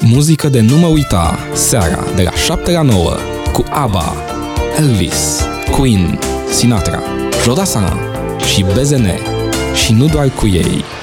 Muzică de nu mă uita, seara de la 7 la 9, cu ABBA, Elvis, Queen, Sinatra, Jodassin și BZN. Și nu doar cu ei.